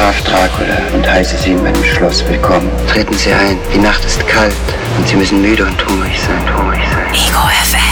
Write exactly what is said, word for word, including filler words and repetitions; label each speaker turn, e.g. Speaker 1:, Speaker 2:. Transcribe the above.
Speaker 1: Graf Dracula und heiße Sie in meinem Schloss willkommen. Treten Sie ein, die Nacht ist kalt und Sie müssen müde und hungrig sein, hungrig sein.
Speaker 2: Ego F M.